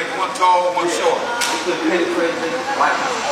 one tall, one short. You put penny credits in it, like